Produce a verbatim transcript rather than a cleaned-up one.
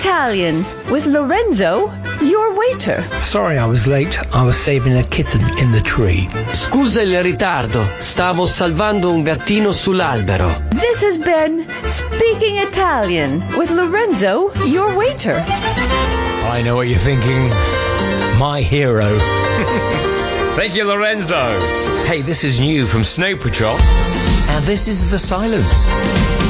Italian with Lorenzo, your waiter. Sorry I was late. I was saving a kitten in the tree. Scusa il ritardo, stavo salvando un gattino sull'albero. This has been Speaking Italian with Lorenzo, your waiter. I know what you're thinking. My hero. Thank you, Lorenzo. Hey, this is new from Snow Patrol. And this is The Silence.